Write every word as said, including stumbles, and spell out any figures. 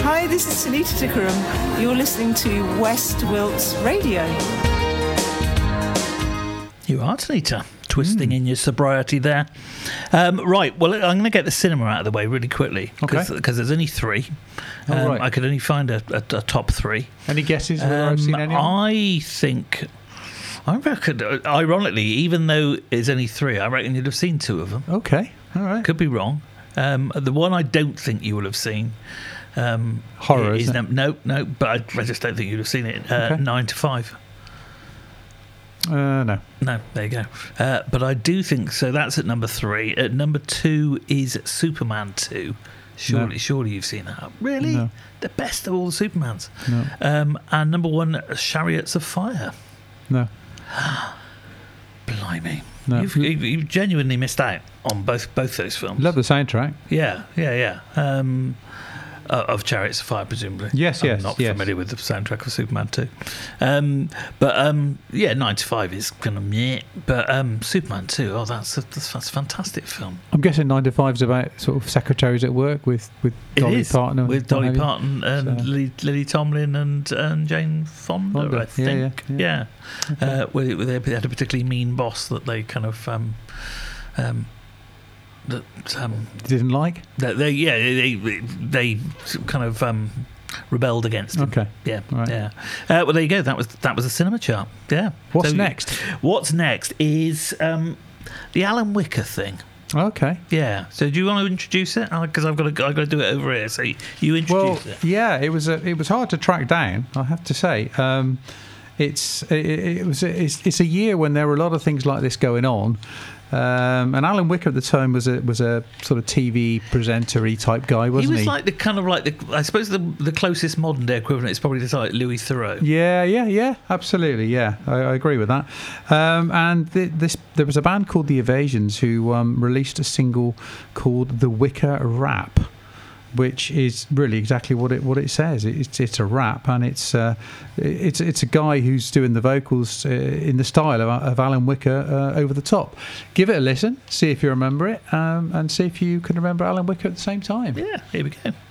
Hi, this is Sunita Tikaram. You're listening to West Wilts Radio. You are, Tanita, twisting mm. in your sobriety there. Um, right, well, I'm going to get the cinema out of the way really quickly, because okay. there's only three. Um, oh, right. I could only find a, a, a top three. Any guesses whether um, I've seen anyone? I think, I reckon, ironically, even though it's only three, I reckon you'd have seen two of them. Okay, all right. Could be wrong. Um, the one I don't think you will have seen... Um, Horror, is isn't it? No, no, but I, I just don't think you'd have seen it. Uh, okay. Nine to five. Uh, no. No, there you go. Uh, but I do think so. That's at number three. At number two is Superman two. Surely, no. surely you've seen that. Really? No. The best of all the Supermans. No. Um, and number one, Chariots of Fire. No. Blimey. No. You've, you've, you've genuinely missed out on both both those films. Love the soundtrack. Yeah, yeah, yeah. Um, Uh, of Chariots of Fire, presumably. Yes, I'm yes, not yes. familiar with the soundtrack of Superman two. Um, but, um, yeah, nine to five is kind of meh. But um, Superman two, oh, that's a, that's, that's a fantastic film. I'm guessing nine to five's about sort of secretaries at work with, with Dolly it is, Parton. With Dolly Parton and so. Lily, Lily Tomlin and, and Jane Fonda, Fonda. I think. Yeah, yeah. yeah. yeah. Okay. Uh, where, where they had a particularly mean boss that they kind of... Um, um, that um, didn't like that they yeah they they kind of um, rebelled against him. Okay, yeah, right. yeah. Uh, well, there you go. That was that was a cinema chart. Yeah. What's so, next? What's next is um, the Alan Wicker thing. Okay. Yeah. So do you want to introduce it? Because I've got to I've got to do it over here. So you introduce well, it. Yeah, it was a, it was hard to track down, I have to say. Um, it's it, it was a, it's, it's a year when there were a lot of things like this going on. Um, and Alan Wicker at the time was a was a sort of T V presenter-y type guy, wasn't he? Was he was like the kind of like the I suppose the the closest modern day equivalent is probably just like Louis Theroux. Yeah, yeah, yeah, absolutely. Yeah, I, I agree with that. Um, and th- this there was a band called The Evasions who um, released a single called The Wicker Rap, which is really exactly what it what it says. It's it's a rap, and it's uh, it's it's a guy who's doing the vocals uh, in the style of, of Alan Wicker uh, over the top. Give it a listen, see if you remember it, um, and see if you can remember Alan Wicker at the same time. Yeah, here we go.